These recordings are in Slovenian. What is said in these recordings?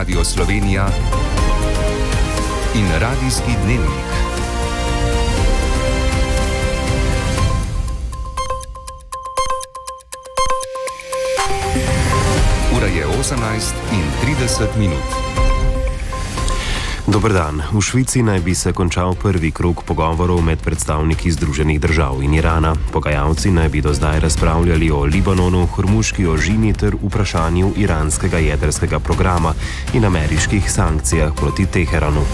Radio Slovenija in Radijski dnevnik. Ura je 18:30. Dober dan. V Švici naj bi se končal prvi krog pogovorov med predstavniki Združenih držav in Irana. Pogajalci naj bi do zdaj razpravljali o Libanonu, Hormuški ožini ter vprašanju iranskega jedrskega programa in ameriških sankcijah proti Teheranu.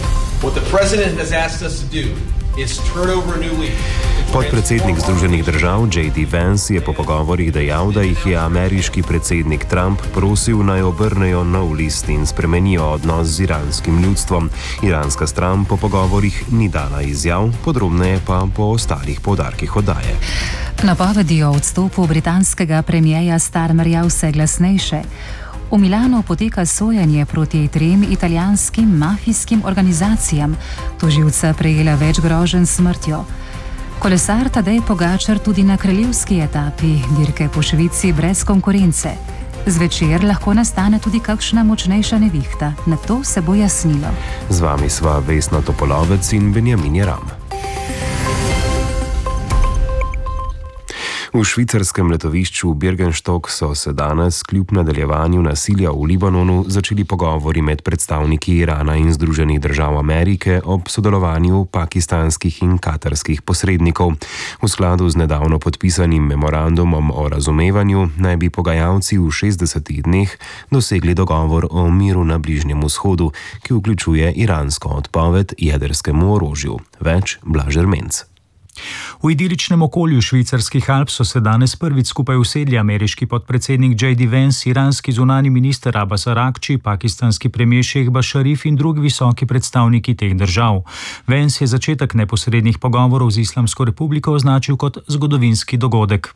Podpredsednik Združenih držav J.D. Vance je po pogovorih dejal, da jih je ameriški predsednik Trump prosil naj obrnejo nov list in spremenijo odnos z iranskim ljudstvom. Iranska stran po pogovorih ni dala izjav, podrobneje pa po ostalih poudarkih oddaje. Napovedi o odstopu britanskega premierja Starmerja vse glasnejše. V Milanu poteka sojenje proti 3 italijanskim mafijskim organizacijam. Tožilca prejela več groženj s smrtjo. Kolesar Tadej Pogačar tudi na kraljevski etapi dirke po Švici brez konkurence. Zvečer lahko nastane tudi kakšna močnejša nevihta. Na to se bo jasnilo. Z vami sva Vesna Topolovec in Benjamin Jeram. V švicarskem letovišču Birkenstock so se danes kljub nadaljevanju nasilja v Libanonu začeli pogovori med predstavniki Irana in Združenih držav Amerike ob sodelovanju pakistanskih in katarskih posrednikov. V skladu z nedavno podpisanim memorandumom o razumevanju naj bi pogajalci v 60 dneh dosegli dogovor o miru na Bližnjem vzhodu, ki vključuje iransko odpoved jedrskemu orožju. Več Blaž Ermenc. V idiličnem okolju švicarskih Alp so se danes prvič skupaj usedli ameriški podpredsednik J.D. Vance, iranski zunanji minister Abbas Araghči, pakistanski premier Shehbaz Sharif in drugi visoki predstavniki teh držav. Vance je začetek neposrednih pogovorov z Islamsko republiko označil kot zgodovinski dogodek.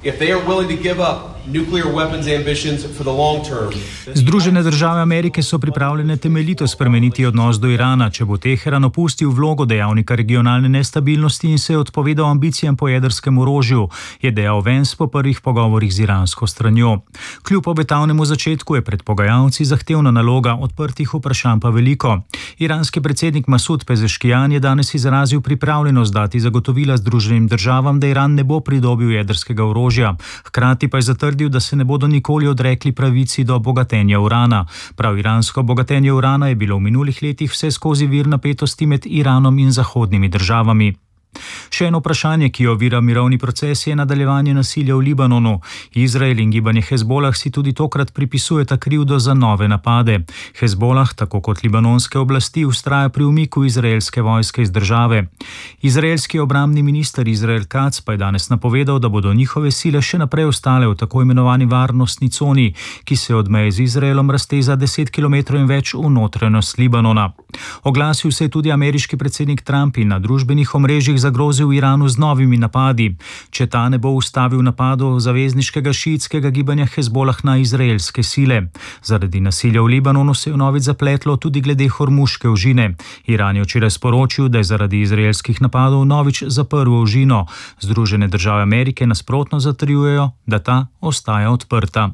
Združene države Amerike so pripravljene temeljito spremeniti odnos do Irana, če bo Teheran opustil vlogo dejavnika regionalne nestabilnosti in se odpovedal ambicijam po jedrskem orožju, je dejal Vance po prvih pogovorih z iransko stranjo. Kljub obetavnemu začetku je pred pogajalci zahtevna naloga, odprtih vprašanj pa veliko. Iranski predsednik Masud Pezeškijan je danes izrazil pripravljenost dati zagotovila Združenim državam, da Iran ne bo pridobil jedrskega orožja. Hkrati pa je zatrdil, da se ne bodo nikoli odrekli pravici do bogatenja urana. Prav iransko bogatenje urana je bilo v minulih letih vse skozi vir napetosti med Iranom in zahodnimi državami. Še eno vprašanje, ki ovira mirovni proces, je nadaljevanje nasilja v Libanonu. Izrael in gibanje Hezbolah si tudi tokrat pripisujeta krivdo za nove napade. Hezbolah, tako kot libanonske oblasti, vztraja pri umiku izraelske vojske iz države. Izraelski obrambni minister Izrael Katz pa je danes napovedal, da bodo njihove sile še naprej ostale v tako imenovani varnostni coni, ki se od meje z Izraelom razteza 10 km in več v notranjost Libanona. Oglasil se je tudi ameriški predsednik Trump in na družbenih omrežjih zagrozil Iranu z novimi napadi, če ta ne bo ustavil napadov zavezniškega šiitskega gibanja Hezbolah na izraelske sile. Zaradi nasilja v Libanonu se je vnovič zapletlo tudi glede Hormuške ožine. Iran je včeraj sporočil, da je zaradi izraelskih napadov vnovič zaprl ožino. Združene države Amerike nasprotno zatrjujejo, da ta ostaja odprta.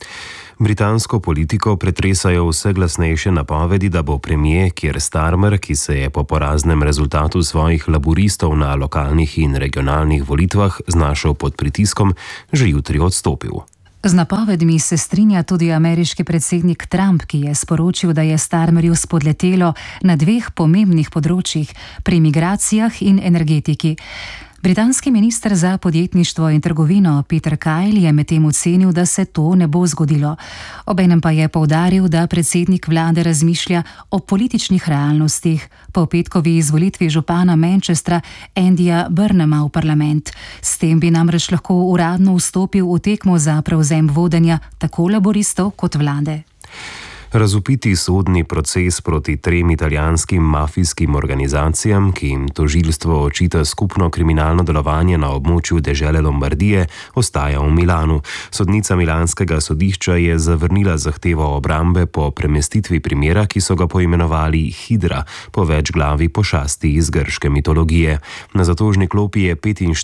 Britansko politiko pretresajo vse glasnejše napovedi, da bo premier Keir Starmer, ki se je po poraznem rezultatu svojih laburistov na lokalnih in regionalnih volitvah znašel pod pritiskom, že jutri odstopil. Z napovedmi se strinja tudi ameriški predsednik Trump, ki je sporočil, da je Starmerju spodletelo na 2 pomembnih področjih, pri migracijah in energetiki. Britanski minister za podjetništvo in trgovino Peter Kyle je medtem ocenil, da se to ne bo zgodilo. Obenem pa je poudaril, da predsednik vlade razmišlja o političnih realnostih po petkovi izvolitvi župana Manchestra Andyja Burnhama v parlament. S tem bi namreč lahko uradno vstopil v tekmo za prevzem vodenja tako laboristov kot vlade. Razvpiti sodni proces proti 3 italijanskim mafijskim organizacijam, ki jim tožilstvo očita skupno kriminalno delovanje na območju dežele Lombardije, ostaja v Milanu. Sodnica milanskega sodišča je zavrnila zahtevo obrambe po premestitvi primera, ki so ga poimenovali Hidra, po večglavi pošasti iz grške mitologije. Na zatožni klopi je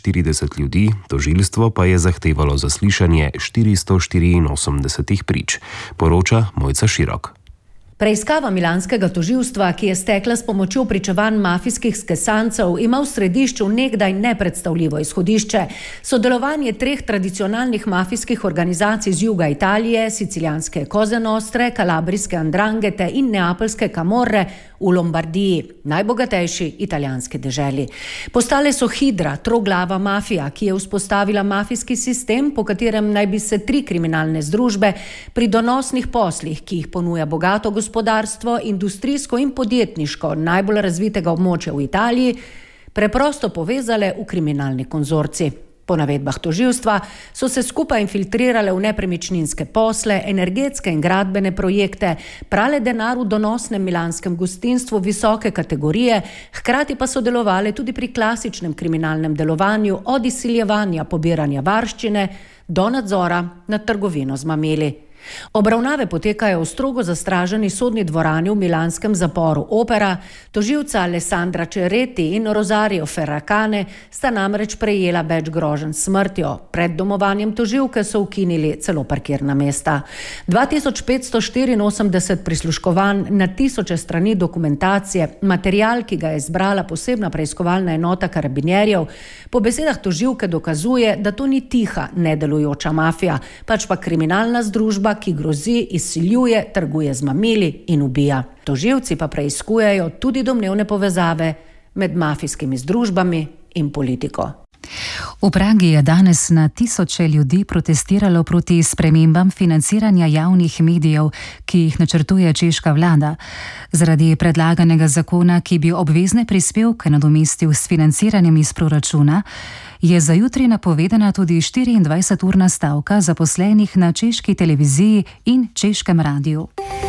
45 ljudi, tožilstvo pa je zahtevalo zaslišanje 484 prič. Poroča Mojca Širok. Preiskava milanskega tožilstva, ki je stekla s pomočjo pričevanj mafijskih skesancev, ima v središču nekdaj nepredstavljivo izhodišče. Sodelovanje 3 tradicionalnih mafijskih organizacij z juga Italije, sicilijanske Cosa Nostre, kalabrijske Andranghete in neapeljske Camorre v Lombardiji, najbogatejši italijanski deželi. Postale so hidra, troglava mafija, ki je vzpostavila mafijski sistem, po katerem naj bi se 3 kriminalne združbe pri donosnih poslih, ki jih ponuja bogato gospodarstvo, industrijsko in podjetniško najbolj razvitega območja v Italiji, preprosto povezale v kriminalni konzorcij. Po navedbah tožilstva so se skupaj infiltrirale v nepremičninske posle, energetske in gradbene projekte, prale denar v donosnem milanskem gostinstvu visoke kategorije, hkrati pa sodelovale tudi pri klasičnem kriminalnem delovanju od izsiljevanja pobiranja varščine do nadzora nad trgovino z mamili. Obravnave potekajo v strogo zastraženi sodni dvorani v milanskem zaporu Opera. Tožilca Alessandra Cerretti in Rosario Ferracane sta namreč prejela več groženj s smrtjo. Pred domovanjem tožilke so ukinili celo parkirna mesta. 2584 prisluškovanj na tisoče strani dokumentacije, material, ki ga je zbrala posebna preiskovalna enota karabinjerjev, po besedah tožilke dokazuje, da to ni tiha, nedelujoča mafija, pač pa kriminalna združba, ki grozi, izsiljuje, trguje z mamili in ubija. Tožilci pa preiskujejo tudi domnevne povezave med mafijskimi združbami in politiko. V Pragi je danes na tisoče ljudi protestiralo proti spremembam financiranja javnih medijev, ki jih načrtuje češka vlada. Zaradi predlaganega zakona, ki bi obvezne prispevke nadomestil s financiranjem iz proračuna, je za jutri napovedana tudi 24-urna stavka zaposlenih na češki televiziji in češkem radiju.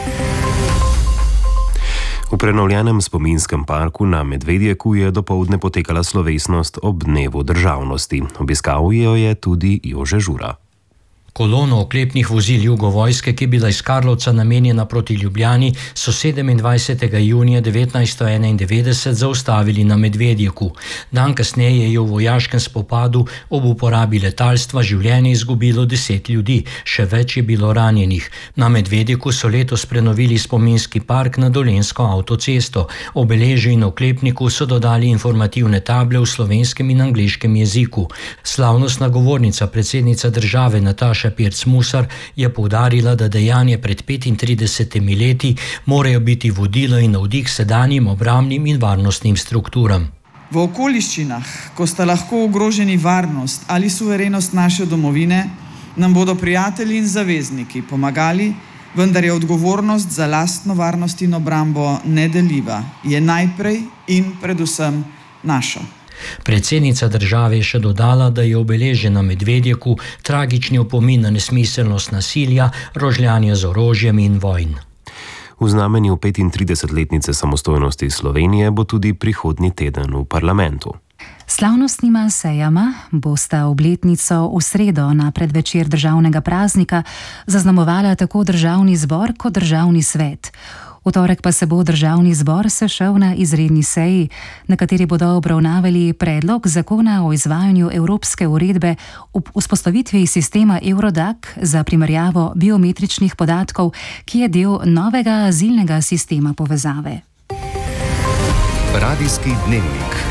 V prenovljenem spominskem parku na Medvedjeku je dopoldne potekala slovesnost ob dnevu državnosti. Obiskal jo je tudi Jože Žura. Kolono oklepnih vozil Jugovojske, ki je bila iz Karlovca namenjena proti Ljubljani, so 27. junija 1991 zaustavili na Medvedjeku. Dan kasneje je v vojaškem spopadu ob uporabi letalstva življenje izgubilo 10 ljudi, še več je bilo ranjenih. Na Medvedjeku so letos prenovili spominski park na Dolenjsko avtocesto. Obeležju in oklepniku so dodali informativne table v slovenskem in angleškem jeziku. Slavnostna govornica, predsednica države Nataša Pirc-Musar je poudarila, da dejanje pred 35 leti morajo biti vodilo in navdih sedanjim obrambnim in varnostnim strukturam. V okoliščinah, ko sta lahko ogroženi varnost ali suverenost naše domovine, nam bodo prijatelji in zavezniki pomagali, vendar je odgovornost za lastno varnost in obrambo nedeljiva, je najprej in predvsem naša. Predsednica države je še dodala, da je obeležje na Medvedjeku tragični opomin na nesmiselnost nasilja, rožljanja z orožjem in vojn. V znamenju 35-letnice samostojnosti Slovenije bo tudi prihodnji teden v parlamentu. Slavnostnima sejama bosta obletnico v sredo na predvečer državnega praznika zaznamovala tako državni zbor kot državni svet. V torek pa se bo državni zbor sešel na izredni seji, na kateri bodo obravnavali predlog zakona o izvajanju evropske uredbe o vzpostavitvi sistema Eurodac za primerjavo biometričnih podatkov, ki je del novega azilnega sistema povezave. Radijski dnevnik.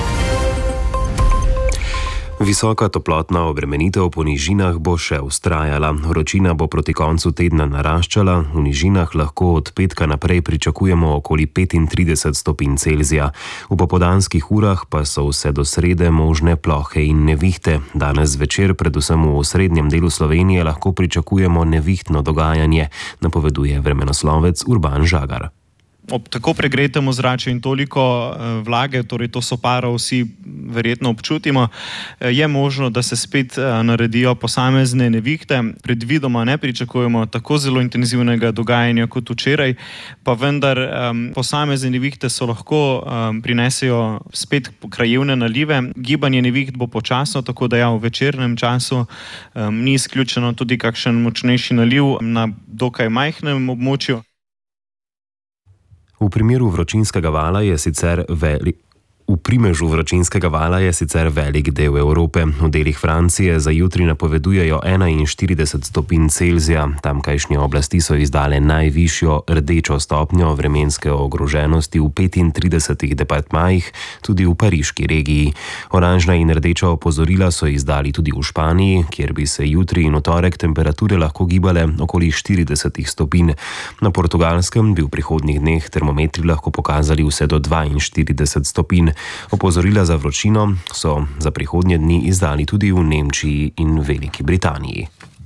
Visoka toplotna obremenitev po nižinah bo še vztrajala. Vročina bo proti koncu tedna naraščala, v nižinah lahko od petka naprej pričakujemo okoli 35 stopinj Celzija. V popoldanskih urah pa so vse do srede možne plohe in nevihte. Danes zvečer, predvsem v osrednjem delu Slovenije, lahko pričakujemo nevihtno dogajanje, napoveduje vremenoslovec Urban Žagar. Ob tako pregretem ozračju in toliko vlage, torej to soparo vsi verjetno občutimo, je možno, da se spet naredijo posamezne nevihte. Predvidoma ne pričakujemo tako zelo intenzivnega dogajanja kot včeraj, pa vendar posamezne nevihte so lahko prinesejo spet krajevne nalive. Gibanje neviht bo počasno, tako da v večernem času ni izključeno tudi kakšen močnejši naliv na dokaj majhnem območju. V primeru vročinskega vala je sicer V primežu vročinskega vala je sicer velik del Evrope. V delih Francije za jutri napovedujejo 41 stopinj Celzija. Tamkajšnje oblasti so izdale najvišjo rdečo stopnjo vremenske ogroženosti v 35 departmajih, tudi v pariški regiji. Oranžna in rdeča opozorila so izdali tudi v Španiji, kjer bi se jutri in v torek temperature lahko gibale okoli 40 stopinj. Na Portugalskem bi v prihodnjih dneh termometri lahko pokazali vse do 42 stopinj. Opozorila za vročino so za prihodnje dni izdali tudi v Nemčiji in Veliki Britaniji.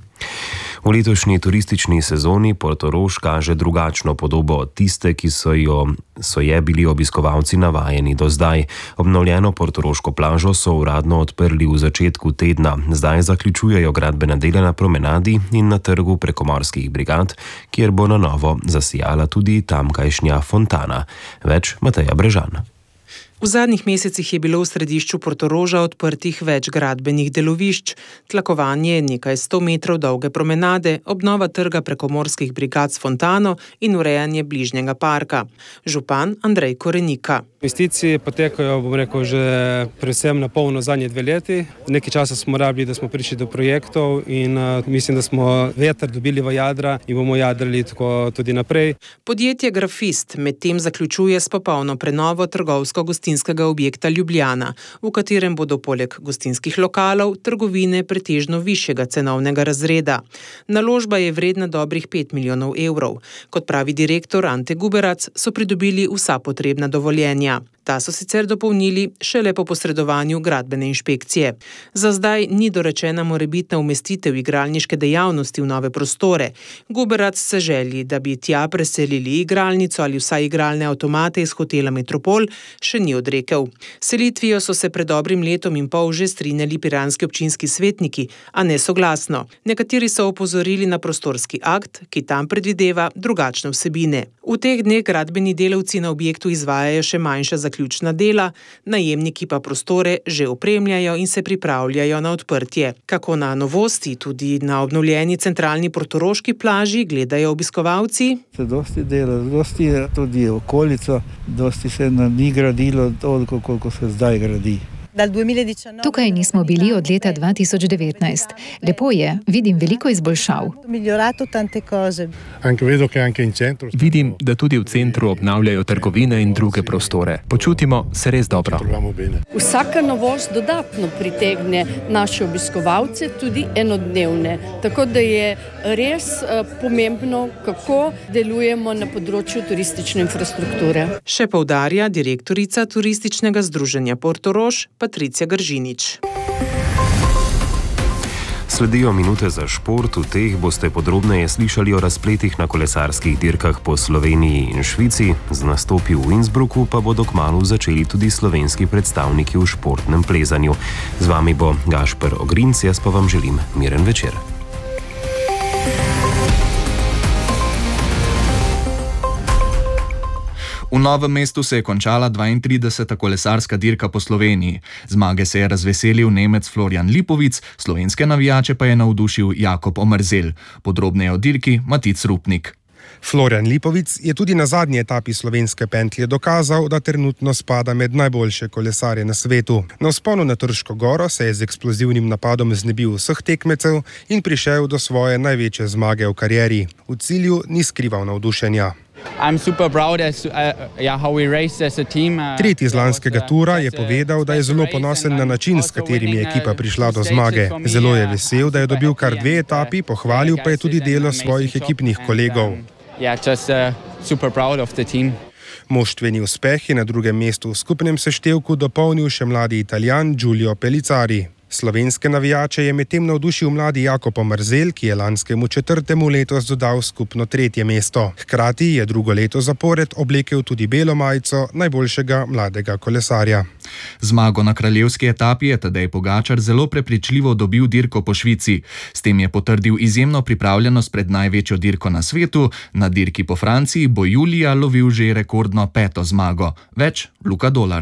V letošnji turistični sezoni Portorož kaže drugačno podobo od tiste, ki so je bili obiskovalci navajeni do zdaj. Obnovljeno portoroško plažo so uradno odprli v začetku tedna. Zdaj zaključujejo gradbene dele na promenadi in na trgu prekomorskih brigad, kjer bo na novo zasijala tudi tamkajšnja fontana. Več Mateja Brežan. V zadnjih mesecih je bilo v središču Portoroža odprtih več gradbenih delovišč, tlakovanje nekaj 100 metrov dolge promenade, obnova trga prekomorskih brigad s fontano in urejanje bližnjega parka. Župan Andrej Korenika. Investicije potekajo, že predvsem na polno zadnje 2 leti. Nekaj časa smo rabili, da smo prišli do projektov in mislim, da smo veter dobili v jadra in bomo jadrali tako tudi naprej. Podjetje Grafist medtem zaključuje s popolno prenovo trgovsko-gostinskega objekta Ljubljana, v katerem bodo poleg gostinskih lokalov trgovine pretežno višjega cenovnega razreda. Naložba je vredna dobrih 5 milijonov evrov. Kot pravi direktor Ante Guberac, so pridobili vsa potrebna dovoljenja. Ta so sicer dopolnili šele po posredovanju gradbene inšpekcije. Za zdaj ni dorečena morebitna umestitev igralniške dejavnosti v nove prostore. Guberac se želi, da bi tja preselili igralnico ali vsaj igralne avtomate iz hotela Metropol, še ni odrekel. Selitvijo so se pred dobrim letom in pol že strinjali piranski občinski svetniki, a ne soglasno. Nekateri so opozorili na prostorski akt, ki tam predvideva drugačne vsebine. V teh dneh gradbeni delavci na objektu izvajajo še manjša zaključna dela, najemniki pa prostore že opremljajo in se pripravljajo na odprtje. Kako na novosti, tudi na obnovljeni centralni portoroški plaži, gledajo obiskovalci? Se dosti dela, dosti je tudi okolica, dosti se ni gradilo toliko, koliko se zdaj gradi. Tukaj nismo bili od leta 2019. Lepo je, vidim veliko izboljšav. Vidim, da tudi v centru obnavljajo trgovine in druge prostore. Počutimo se res dobro. Vsaka novost dodatno pritegne naše obiskovalce, tudi enodnevne. Tako da je res pomembno, kako delujemo na področju turistične infrastrukture. Še poudarja direktorica Turističnega združenja Portorož, Patricija Gržinič. Sledijo minute za šport, v teh boste podrobneje slišali o razpletih na kolesarskih dirkah po Sloveniji in Švici, z nastopi v Innsbrucku pa bodo kmalu začeli tudi slovenski predstavniki v športnem plezanju. Z vami bo Gašper Ogrinc, jaz pa vam želim miren večer. V Novem mestu se je končala 32. kolesarska dirka po Sloveniji. Zmage se je razveselil Nemec Florian Lipovic, slovenske navijače pa je navdušil Jakob Omerzel. Podrobneje o dirki Matic Rupnik. Florian Lipovic je tudi na zadnji etapi slovenske pentlje dokazal, da trenutno spada med najboljše kolesarje na svetu. Na vzponu na Trško goro se je z eksplozivnim napadom znebil vseh tekmecev in prišel do svoje največje zmage v karieri. V cilju ni skrival navdušenja. Tretji z lanskega tura je povedal, da je zelo ponosen na način, s katerim je ekipa prišla do zmage. Zelo je vesel, da je dobil kar 2 etapi, pohvalil pa je tudi delo svojih ekipnih kolegov. Moštveni uspeh je na drugem mestu v skupnem seštevku dopolnil še mladi Italijan Giulio Pellicari. Slovenske navijače je medtem navdušil mladi Jakob Omerzel, ki je lanskemu 4. letos dodal skupno 3. mesto. Hkrati je drugo leto zapored oblekel tudi belo majico najboljšega mladega kolesarja. Zmago na kraljevski etapi je Tadej Pogačar zelo prepričljivo dobil dirko po Švici. S tem je potrdil izjemno pripravljenost pred največjo dirko na svetu. Na dirki po Franciji bo julija lovil že rekordno 5. zmago. Več Luka Dolar.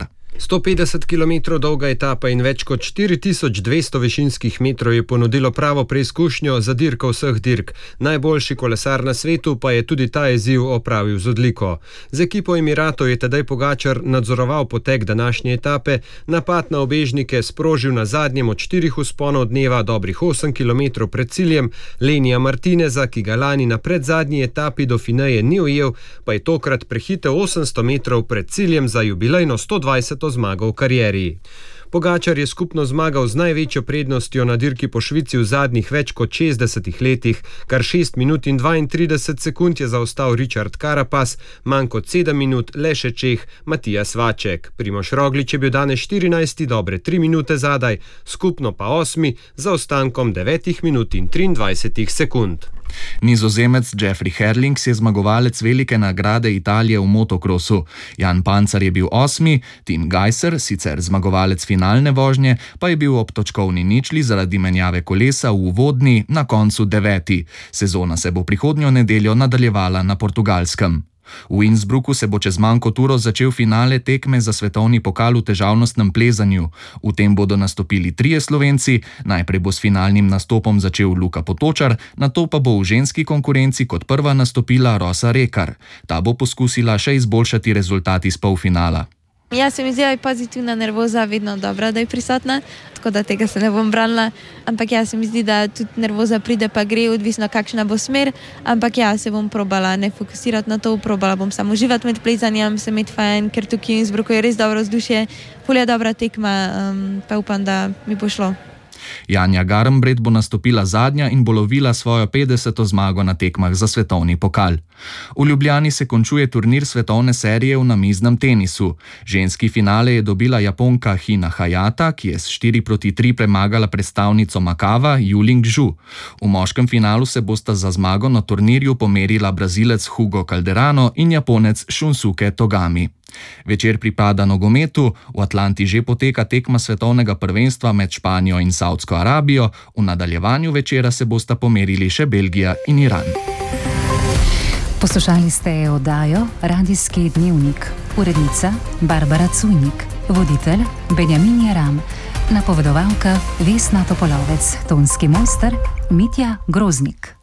150 km dolga etapa in več kot 4200 višinskih metrov je ponudilo pravo preizkušnjo za dirko vseh dirk. Najboljši kolesar na svetu pa je tudi ta izziv opravil z odliko. Z ekipo Emiratov je Tadej Pogačar nadzoroval potek današnje etape, napad na ubežnike sprožil na zadnjem od 4 vzponov dneva dobrih 8 km pred ciljem. Lenija Martineza, ki ga lani na predzadnji etapi do Fineje ni ujel, pa je tokrat prehitel 800 metrov pred ciljem za jubilejno 120. zmago v karieri. Pogačar je skupno zmagal z največjo prednostjo na dirki po Švici v zadnjih več kot 60 letih. Kar 6 minut in 32 sekund je zaostal Richard Carapaz, manj kot 7 minut le še Čeh Matijas Vaček. Primož Roglič je bil danes 14. dobre 3 minute zadaj, skupno pa 8. za ostankom 9 minut in 23 sekund. Nizozemec Jeffrey Herlings je zmagovalec velike nagrade Italije v motokrosu. Jan Pancar je bil 8., Tim Gajser, sicer zmagovalec finalne vožnje, pa je bil ob točkovni ničli zaradi menjave kolesa v uvodni na koncu 9. Sezona se bo prihodnjo nedeljo nadaljevala na Portugalskem. V Innsbrucku se bo čez manj kot uro začel finale tekme za svetovni pokal v težavnostnem plezanju. V tem bodo nastopili 3 Slovenci, najprej bo s finalnim nastopom začel Luka Potočar, nato pa bo v ženski konkurenci kot prva nastopila Rosa Rekar. Ta bo poskusila še izboljšati rezultat iz polfinala. Ja, se mi zdi, da je pozitivna nervoza vedno dobra, da je prisotna, tako da tega se ne bom branila. Ampak ja, se mi zdi, da tudi nervoza pride pa gre, odvisno kakšna bo smer. Ampak ja, se bom probala ne fokusirati na to, probala bom samo uživati med plezanjem, se imeti fajn, ker tukaj v Innsbrucku je res dobro vzdušje, ful je dobra tekma, pa upam, da mi bo šlo. Janja Garnbret bo nastopila zadnja in bo lovila svojo 50. zmago na tekmah za svetovni pokal. V Ljubljani se končuje turnir svetovne serije v namiznem tenisu. Ženski finale je dobila Japonka Hina Hayata, ki je s 4-3 premagala predstavnico Makava Yuling Zhu. V moškem finalu se bosta za zmago na turnirju pomerila Brazilec Hugo Calderano in Japonec Shunsuke Togami. Večer pripada nogometu, v Atlanti že poteka tekma svetovnega prvenstva med Španijo in Saudsko Arabijo, v nadaljevanju večera se bosta pomerili še Belgija in Iran. Poslušali ste oddajo Radijski dnevnik. Urednica Barbara Cujnik, voditelj Benjamin Jaram, napovedovalka Vesna Topolovec, tonski mojster Mitja Groznik.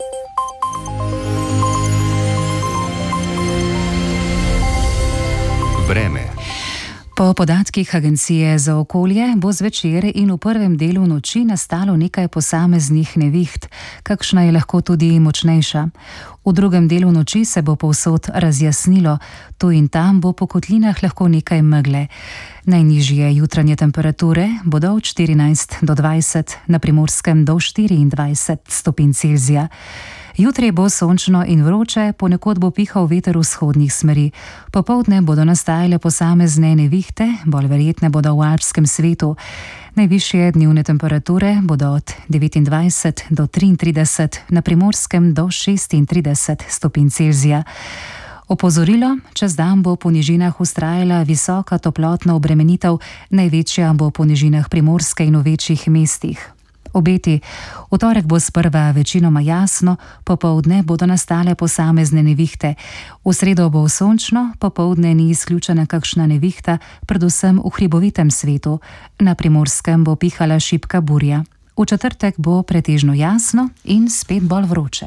Vreme. Po podatkih Agencije za okolje bo zvečer in v prvem delu noči nastalo nekaj posameznih neviht, kakšna je lahko tudi močnejša. V drugem delu noči se bo povsod razjasnilo, tu in tam bo po kotlinah lahko nekaj megle. Najnižje jutranje temperature bodo od 14 do 20, na Primorskem do 24 stopinj Celzija. Jutri bo sončno in vroče, ponekod bo pihal veter vzhodnih smeri. Popoldne bodo nastajale posamezne nevihte, bolj verjetne bodo v alpskem svetu. Najvišje dnevne temperature bodo od 29 do 33, na Primorskem do 36 stopinj Celzija. Opozorilo, čez dan bo po nižinah vztrajala visoka toplotna obremenitev, največja bo po nižinah Primorske in v večjih mestih. Obeti. V torek bo sprva večinoma jasno, popoldne bodo nastale posamezne nevihte. V sredo bo sončno, popoldne ni izključena kakšna nevihta, predvsem v hribovitem svetu. Na Primorskem bo pihala šibka burja. V četrtek bo pretežno jasno in spet bolj vroče.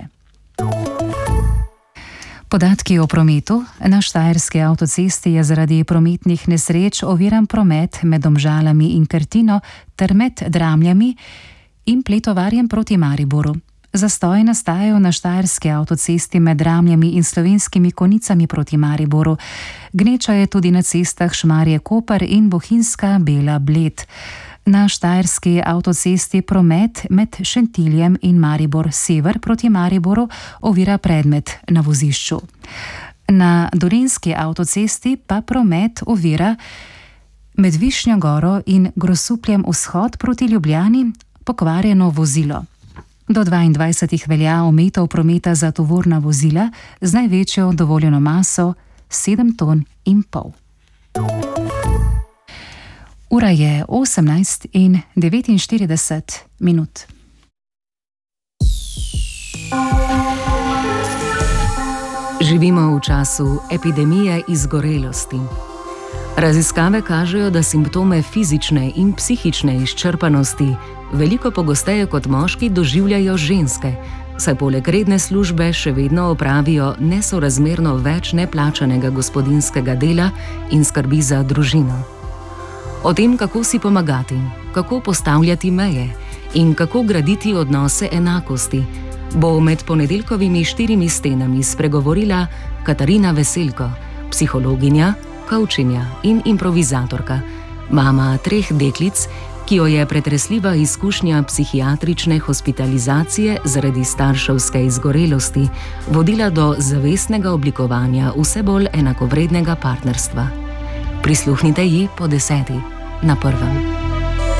Podatki o prometu. Na Štajerski avtocesti je zaradi prometnih nesreč oviran promet med Domžalami in Krtino ter med Dramljami in Pletovarjem proti Mariboru. Zastoji nastajajo na Štajerski avtocesti med Dramljami in Slovenskimi Konicami proti Mariboru. Gneča je tudi na cestah Šmarje-Koper in Bohinjska Bela-Bled. Na Štajerski avtocesti promet med Šentiljem in Maribor-Sever proti Mariboru ovira predmet na vozišču. Na Dolenjski avtocesti pa promet ovira med Višnjo Goro in Grosupljem vzhod proti Ljubljani pokvarjeno vozilo. Do 22 velja omejitev prometa za tovorna vozila z največjo dovoljeno maso 7,5 ton. Ura je 18:49. Živimo v času epidemije izgorelosti. Raziskave kažejo, da simptome fizične in psihične izčrpanosti veliko pogosteje kot moški doživljajo ženske, saj poleg redne službe še vedno opravijo nesorazmerno več neplačanega gospodinjskega dela in skrbi za družino. O tem, kako si pomagati, kako postavljati meje in kako graditi odnose enakosti, bo med ponedeljkovimi 4 stenami spregovorila Katarina Veselko, psihologinja, koučinja in improvizatorka, mama 3 deklic, ki jo je pretresljiva izkušnja psihiatrične hospitalizacije zaradi starševske izgorelosti vodila do zavestnega oblikovanja vse bolj enakovrednega partnerstva. Prisluhnite ji po 10. na Prvem.